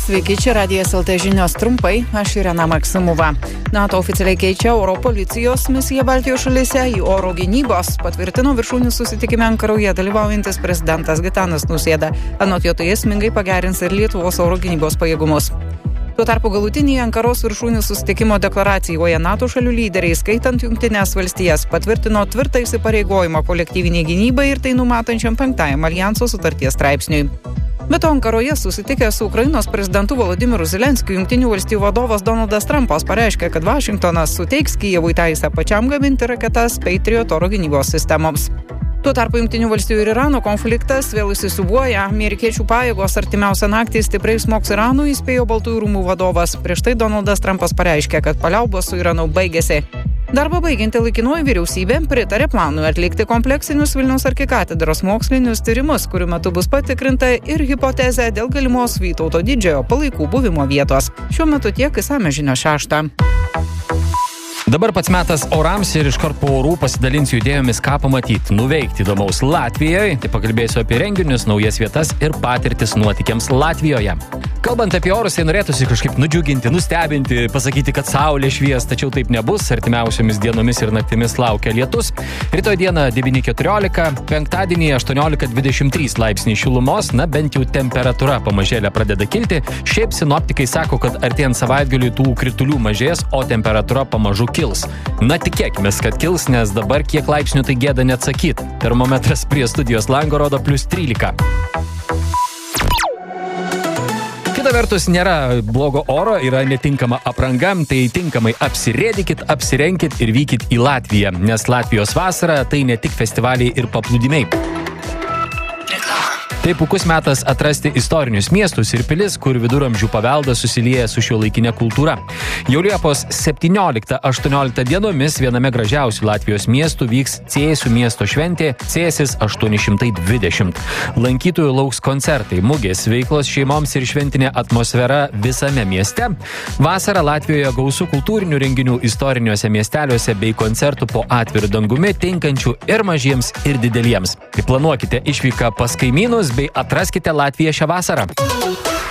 Sveiki, čia Radijas LT žinios trumpai, aš Irena Maksimova. NATO oficialiai keičia oro policijos misiją Baltijos šalyse į oro gynybos, patvirtino viršūnių susitikime Ankaroje dalyvaujantis prezidentas Gitanas Nausėda. Anot jo tai esmingai pagerins ir Lietuvos oro gynybos pajėgumus. Tuo tarpu galutinėje Ankaros viršūnių susitikimo deklaracijoje NATO šalių lyderiai, skaitant Jungtines valstijas, patvirtino tvirtą įsipareigojimą kolektyviniai gynybai ir tai numatančiam 5-ajam alijanso sutarties straipsniui. Bet Ankaroje susitikęs su Ukrainos prezidentu Volodymyru Zelenskiu, Jungtinių valstijų vadovas Donaldas Trumpas pareiškė, kad Vašingtonas suteiks Kijevui teisę pačiam gaminti raketas Patriot oro gynybos sistemoms. Tuo tarpu Jungtinių valstijų ir Irano konfliktas vėl įsisiūbuoja. Amerikiečių pajėgos artimiausią naktį stipriai smogs Iranui, įspėjo Baltųjų rūmų vadovas. Prieš tai Donaldas Trumpas pareiškė, kad paliaubos su Iranu baigėsi. Darbą baigianti laikinoji vyriausybė pritarė planui atlikti kompleksinius Vilniaus arkikatedros mokslinius tyrimus, kurių metu bus patikrinta ir hipotezė dėl galimos Vytauto Didžiojo palaikų buvimo vietos. Šiuo metu tiek, išsamios žinios 6. Dabar pats metas orams ir iškart po orų pasidalinsiu idėjomis, ką pamatyti, nuveikti įdomaus Latvijoje. Tai pakalbėsiu apie renginius, naujas vietas ir patirtis nuotykiams Latvijoje. Kalbant apie orus, tai norėtųsi kažkaip nudžiuginti, nustebinti, pasakyti, kad saulė švies, tačiau taip nebus. Artimiausiomis dienomis ir naktimis laukia lietus. Rytoj dieną 9-14, penktadienį 18-23 laipsniai šilumos, bent jau temperatūra pamažėlė pradeda kilti. Šiaip sinoptikai sako, kad artėjant savaitgaliui tų kritulių mažės, o temperatūra pamažu kils. Tikėkime, kad kils, nes dabar kiek laipsnių tai gėda neatsakyti. Termometras prie studijos lango rodo +13. Kita vertus, nėra blogo oro, yra netinkama apranga, tai tinkamai apsirėdykit, apsirenkit ir vykit į Latviją, nes Latvijos vasara tai ne tik festivaliai ir paplūdimiai. Tai puikus metas atrasti istorinius miestus ir pilis, kur viduramžių paveldas susilieja su šiuolaikinė kultūra. Jau Liepos 17-18 dienomis viename gražiausių Latvijos miestų vyks Cėsių miesto šventė Cėsis 820. Lankytojų lauks koncertai, mugės, veiklos šeimoms ir šventinė atmosfera visame mieste. Vasarą Latvijoje gausu kultūrinių renginių istoriniuose miesteliuose bei koncertų po atviru dangumi, tinkančių ir mažiems, ir dideliems. Tai planuokite išvyką pas kaimynus bei atraskite Latviją šią vasarą.